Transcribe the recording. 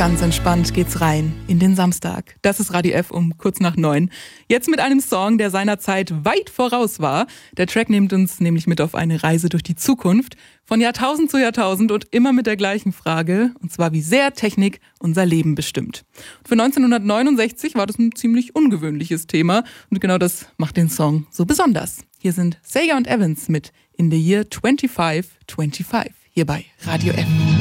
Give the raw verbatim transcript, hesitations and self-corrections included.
Ganz entspannt geht's rein in den Samstag. Das ist Radio F um kurz nach neun. Jetzt mit einem Song, der seiner Zeit weit voraus war. Der Track nimmt uns nämlich mit auf eine Reise durch die Zukunft. Von Jahrtausend zu Jahrtausend und immer mit der gleichen Frage. Und zwar, wie sehr Technik unser Leben bestimmt. Und für neunzehnhundertneunundsechzig war das ein ziemlich ungewöhnliches Thema. Und genau das macht den Song so besonders. Hier sind Sega und Evans mit In the Year twenty-five twenty-five. Hier bei Radio F.